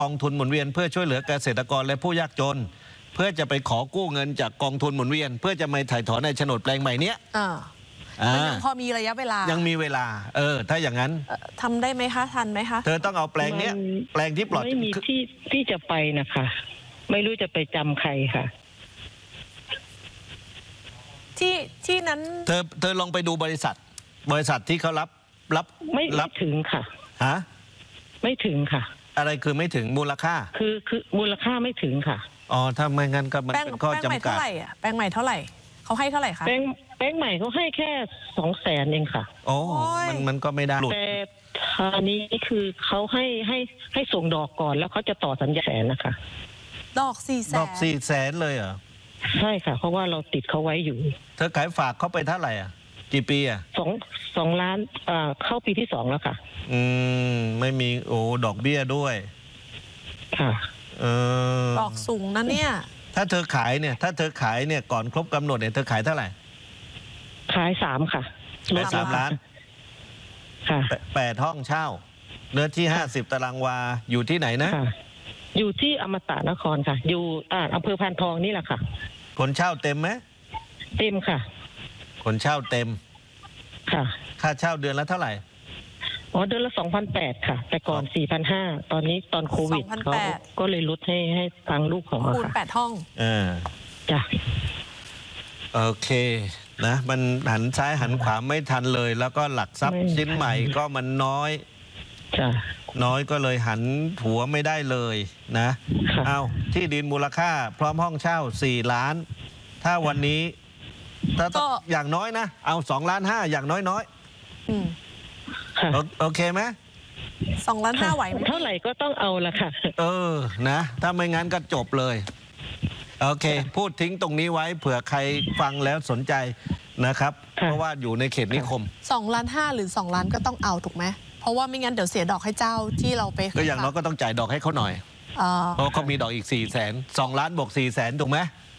กองทุนหมุนเวียนเพื่อช่วยเหลือเกษตรกรและผู้ยากจนเพื่อจะไปขอกู้เงินจากกองทุนหมุนเวียนเพื่อจะมาถ่ายถอนในโฉนดแปลงใหม่เนี้ยมันยังพอมีระยะเวลายังมีเวลาถ้าอย่างนั้นทำได้ไหมคะทันไหมคะเธอต้องเอาแปลงเนี้ยแปลงที่ปลอดไม่มีที่จะไปนะคะไม่รู้จะไปจำใครค่ะที่นั้นเธอลองไปดูบริษัทที่เขารับไม่ถึงค่ะฮะไม่ถึงค่ะอะไรคือไม่ถึงมูลค่าคือมูลค่าไม่ถึงค่ะอ๋อถ้าไม่งั้นก็มันเป็นข้อจำกัดแปลงใหม่เท่าไหร่เขาให้เท่าไหร่คะแปลงใหม่เขาให้แค่200,000เองค่ะโอ้มันก็ไม่ได้แต่คราวนี้คือเขาให้ส่งดอกก่อนแล้วเขาจะต่อสัญญา100,000นะคะดอก 400,000เลยเหรอใช่ค่ะเพราะว่าเราติดเขาไว้อยู่เธอขายฝากเขาไปเท่าไหร่อ่ะกี่ปีอ่ะ 2 ล้านเข้าปีที่2แล้วค่ะไม่มีดอกเบี้ยด้วยค่ะดอกสูงนะเนี่ยถ้าเธอขายเนี่ยก่อนครบกำหนดเนี่ยเธอขายเท่าไหร่ขาย3ค่ะ 3 ล้านค่ะ 8 ห้องเช่าเนื้อที่50 ตารางวาอยู่ที่ไหนนะอยู่ที่อมตะนครค่ะอยู่อำเภอพานทองนี่แหละค่ะคนเช่าเต็มไหมเต็มค่ะคนเช่าเต็มค่ะค่าเช่าเดือนละเท่าไหร่เดือนละ2,800ค่ะแต่ก่อน4,500ตอนนี้ตอนโควิดเขาก็เลยลดให้ทางลูกของคูณ8 ห้องจ้ะโอเคนะมันหันซ้ายหันขวาไม่ทันเลยแล้วก็หลักทรัพย์ชิ้นใหม่ก็มันน้อยน้อยก็เลยหันหัวไม่ได้เลยนะเอาที่ดินมูลค่าพร้อมห้องเช่า4 ล้านถ้าวันนี้ถ้าอย่างน้อยนะเอา2.5 ล้านอย่างน้อยโอเคไหม 2.5 ล้านไหวไหมเท่าไหร่ก็ต้องเอาละค่ะนะถ้าไม่งั้นก็จบเลยโอเคพูดทิ้งตรงนี้ไว้เผื่อใครฟังแล้วสนใจนะครับเพราะว่าอยู่ในเขตนิคม 2.5 ล้านหรือ2 ล้านก็ต้องเอาถูกไหมเพราะว่าไม่งั้นเดี๋ยวเสียดอกให้เจ้าที่เราไปก็อย่างน้อยก็ต้องจ่ายดอกให้เขาหน่อยเพราะเขามีดอกอีก400,000 2 ล้านบวก400,000ถูกไหม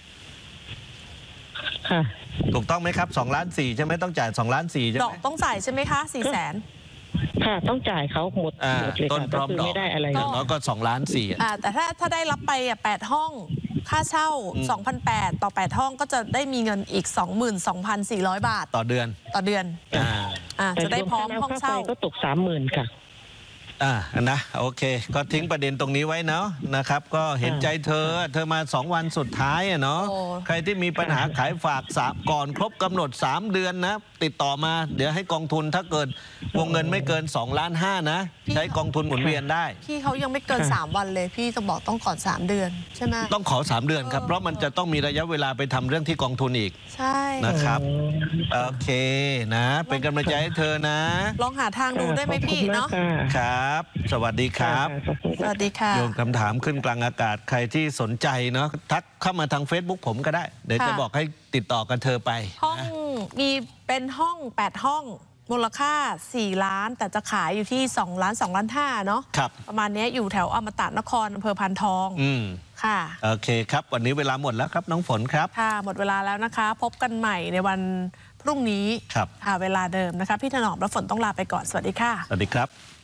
ค่ะถูกต้องไหมครับ2.4 ล้านใช่ไหมต้องจ่าย2.4 ล้านใช่ไหมดอกต้องจ่ายใช่ไหมคะ400,000 ค่ะต้องจ่ายเขาหมดเลยต้นพร้อมดอกไม่ได้อะไรอย่างน้อยก็2.4 ล้านแต่ถ้าได้รับไป8 ห้องค่าเช่า 2,800 ต่อ8 ห้องก็จะได้มีเงินอีก 22,400 บาทต่อเดือนจะได้พร้อมห้องเช่าก็ตก 30,000 ค่ะนะโอเคก็ทิ้งประเด็นตรงนี้ไว้เนาะนะครับก็เห็นใจเธอมา2 วันสุดท้ายเนาะใครที่มีปัญหาขายฝากก่อนครบกำหนด3 เดือนนะติดต่อมาเดี๋ยวให้กองทุนถ้าเกิดวงเงินไม่เกิน2.5 ล้านนะใช้กองทุนหมุนเวียนได้พี่เขายังไม่เกิน3 วันเลยพี่จะบอกต้องก่อน3 เดือนใช่ไหมต้องขอ3 เดือนครับเพราะมันจะต้องมีระยะเวลาไปทำเรื่องที่กองทุนอีกใช่นะครับโอเคนะเป็นกำลังใจให้เธอนะลองหาทางดูได้ไหมพี่เนาะครับสวัสดีครับสวัสดีค่ะโยนคำถามขึ้นกลางอากาศใครที่สนใจเนาะทักเข้ามาทาง Facebook ผมก็ได้เดี๋ยวจะบอกให้ติดต่อกันเธอไปห้องมีเป็นห้อง8 ห้องมูลค่า4 ล้านแต่จะขายอยู่ที่2 ล้าน2.5 ล้านเนาะประมาณนี้อยู่แถวอมตะนครอำเภอพานทองค่ะโอเคครับวันนี้เวลาหมดแล้วครับน้องฝนครับค่ะหมดเวลาแล้วนะคะพบกันใหม่ในวันพรุ่งนี้ครับเวลาเดิมนะคะพี่ถนอมและฝนต้องลาไปก่อนสวัสดีค่ะสวัสดีครับ